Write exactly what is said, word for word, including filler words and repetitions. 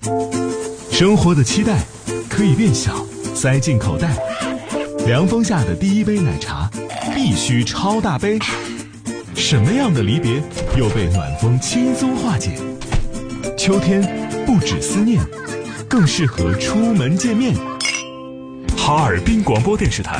生活的期待可以变小，塞进口袋。凉风下的第一杯奶茶必须超大杯。什么样的离别又被暖风轻松化解？秋天不止思念，更适合出门见面。哈尔滨广播电视台